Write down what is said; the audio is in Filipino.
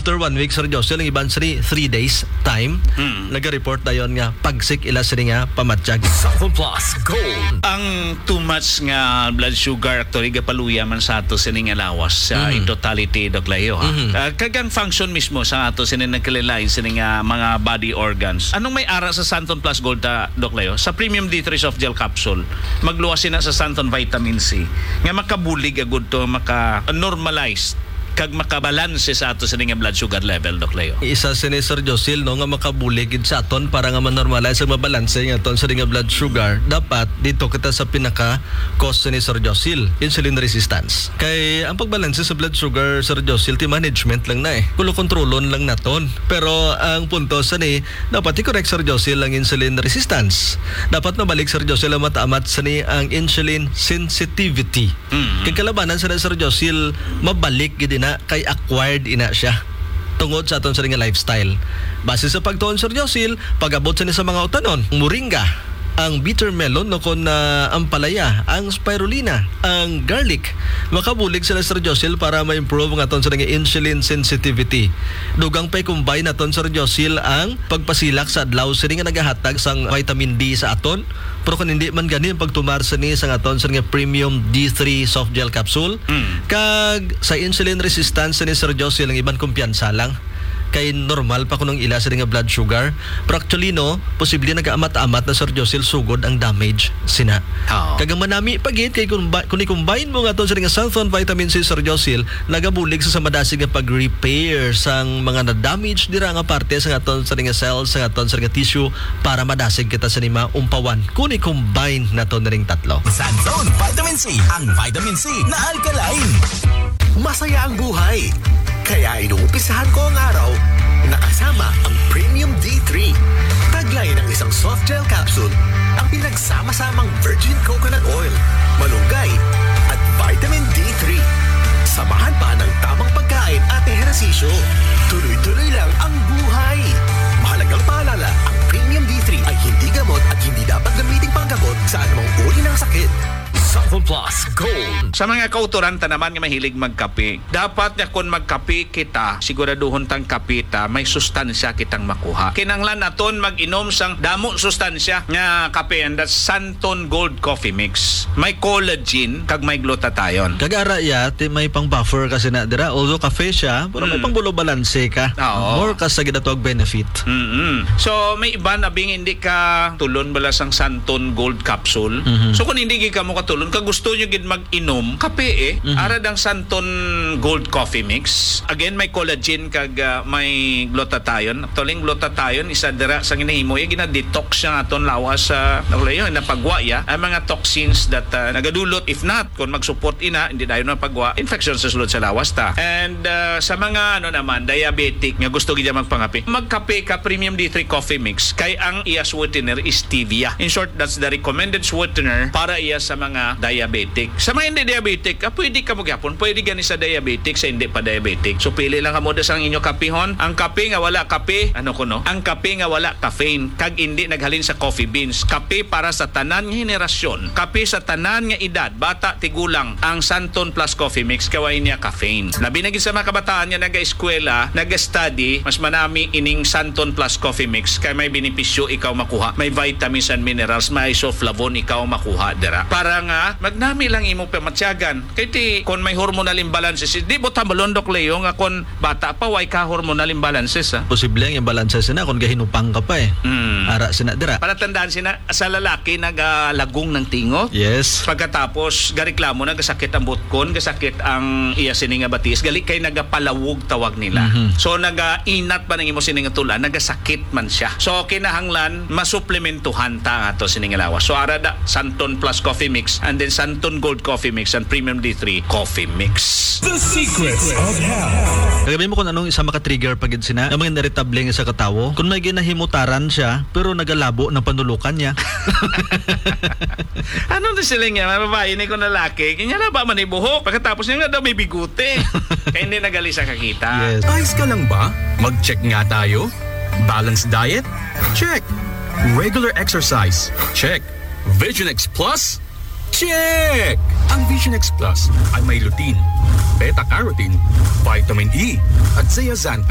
after 1 week, Sir Josel, ang iban sini 3 days time, nag-report na yon nga pagsik ila sini nga pamatsyag. Southern Plus Gold. Ang too much nga blood sugar actually gapaluya man sa ato sining alawas sa in totality Doclayo ha. Kagang function mismo sa ato sining nagkalilain sining mga body organs. Anong may ara sa Santon Plus Gold Doclayo? Sa Premium D3 Soft Gel Capsule, magluwas sina sa Santon Vitamin C nga makabulig agud to maka-normalize kag makabalanse sa ato sa nga blood sugar level, Doclayo. Isa si Sir Josel no nga makabuligid sa aton para nga manormalize ang mabalanse nga aton sa nga blood sugar. Dapat dito kita sa pinaka cause ni Sir Josel, insulin resistance. Kay ang pagbalanse sa blood sugar, Sir Josel, ti management lang na kulo kontrolon lang naton. Pero ang punto sa ni dapat i-correct, Sir Josel, ang insulin resistance. Dapat mabalik, Sir Josel, ang matamat sa ni ang insulin sensitivity. Kay kalabanan sa Sir Josel mabalik gid na kay acquired ina siya tungod sa aton sa nga lifestyle. Base sa pagtuon, Sir Josel, pag-abot sa ni sa mga utanon, moringa, ang bitter melon no kon ang palaya, ang spirulina, ang garlic, makabulig sila, Sir Josel, para ma-improve ang aton sa nga insulin sensitivity. Dugang pay combine naton, Sir Josel, ang pagpasilak sa adlaw sini nga nagahatag sang vitamin D sa aton. Pero kung hindi man gani ang pagtumar sa ni sa aton sa nga Premium D3 Soft Gel Capsule, kag sa insulin resistance ni Sir Josel, ang iban kumpiyansa lang kay normal pa kunong ila sa nga blood sugar. Pero actually no, posible nag-amat-amat na, Sir Josel, sugod ang damage sina. Kagang manami pagit kay kung i-combine mo nga to sa nga Santon Vitamin C, Sir Josel, nagabulig sa madasig nga pag-repair sang mga na-damage dira nga parte sa aton sa nga cells, sa aton sa nga tissue, para madasig kita sa nima umpawan kung i-combine nato na ring tatlo. Santon Vitamin C, ang vitamin C na alkaline. Masaya ang buhay, kaya inuumpisahan ko ang araw nakasama ang Premium D3. Taglay ng isang soft gel capsule, ang pinagsama-samang virgin coconut oil, malunggay at vitamin D3. Samahan pa ng tamang pagkain at ehersisyo. Tuloy-tuloy lang ang buhay. Mahalagang paalala, ang Premium D3 ay hindi gamot at hindi dapat gamiting panggamot sa anumang uri ng sakit. Southern Plus Gold. Sa mga kauturanta naman nga mahilig magkape, dapat nga kung magkape kita, siguraduhon tang kape ta, may sustansya kitang makuha. Kinanglan naton mag-inom sang damo sustansya nga kape, and that's Santon Gold Coffee Mix. May collagen kag may glutathione. Kagara ya, may pang buffer kasi na dira, although cafe siya, pero may pang bulo balanse ka. More ka sa ginatawag benefit. So may iban abing hindi ka tulon bala sang Santon Gold Capsule. So kung hindi ka mo katulon, kung gusto nyo gid mag-inom kape arad ang Santon Gold Coffee Mix. Again, may collagen kag may glutathione. Actually, glutathione isa dira sa ginahimo gina-detox siya aton lawas sa napagwa ya ang mga toxins that nagadulot, if not kung mag-support ina hindi dayon na pagwa, infection sa sulod sa lawas ta. And sa mga naman diabetic nga gusto gid magpangape, magkape ka Premium D3 Coffee Mix kay ang iya sweetener is stevia. In short, that's the recommended sweetener para iya sa mga diabetic. Sa mga hindi diabetic, pwede ka magyapon, pwede gani sa diabetic, sa hindi pa diabetic. So pili lang mo sa inyo kapihon. Ang kape nga wala kape, ang kape nga wala caffeine, kag hindi naghalin sa coffee beans. Kape para sa tanan nga henerasyon. Kape sa tanan nga edad, bata tigulang. Ang Santon Plus Coffee Mix kaway niya caffeine. Labi na gid sa mga kabataan nga naga-eskwela, naga-study, mas manami ining Santon Plus Coffee Mix kay may benepisyo ikaw makuha. May vitamins and minerals, may isoflavone ikaw makuha dira. Para nga magnami lang imo pamatsyagan. Kay ti kon may hormonal imbalances, di mo tamalondok Leo nga kon bata pa way ka hormonal imbalances Posible ang imbalances na kung gahinupang ka pa ara sina dira. Palatandaan sina sa lalaki nagalagong ng tingo. Yes. Pagkatapos gareklamo nagasakit ang butkon, gasakit ang iya sini nga batis, gali kay nagapalawog tawag nila. So nagainat pa nang imo sini nga tulan, nagasakit man siya. So kinahanglan masuplementuhan ta ato sini nga lawas. So arada Santon Plus Coffee Mix and then Santon Gold Coffee Mix and Premium D3 Coffee Mix. The Secrets of Health. Kagabi mo kung anong isa maka-trigger pagid sina ng mga irritable nga sa katawo. Kung may ginahimutaran siya pero nagalabo ng panulukan niya. Anong sila nga mababae ni ko na laki? Kanya na ba man ibuhok? Pagkatapos niya nga daw may bigute. Kaya hindi nagali sa kakita. Yes. Ayos ka lang ba? Mag-check nga tayo. Balanced diet? Check. Regular exercise? Check. Vision X Plus? Check! Ang Vision X Plus ay may lutein, beta-carotene, vitamin E at zeaxanthin